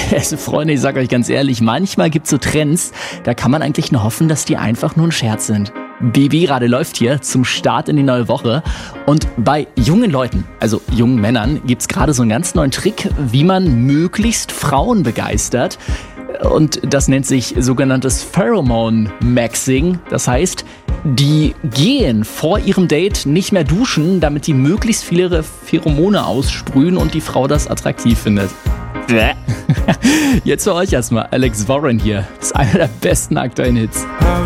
Also Freunde, ich sag euch ganz ehrlich, manchmal gibt's so Trends, da kann man eigentlich nur hoffen, dass die einfach nur ein Scherz sind. BB-Radio läuft hier zum Start in die neue Woche und bei jungen Leuten, also jungen Männern, gibt's gerade so einen ganz neuen Trick, wie man möglichst Frauen begeistert. Und das nennt sich sogenanntes Pheromone Maxing. Das heißt, die gehen vor ihrem Date nicht mehr duschen, damit die möglichst viele Pheromone aussprühen und die Frau das attraktiv findet. Jetzt für euch erstmal Alex Warren hier. Das ist einer der besten aktuellen Hits.